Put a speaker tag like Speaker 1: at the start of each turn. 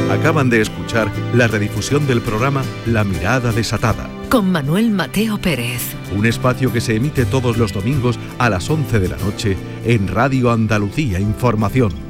Speaker 1: Acaban de escuchar la redifusión del programa La Mirada Desatada,
Speaker 2: con Manuel Mateo Pérez.
Speaker 1: Un espacio que se emite todos los domingos a las 11 de la noche en Radio Andalucía Información.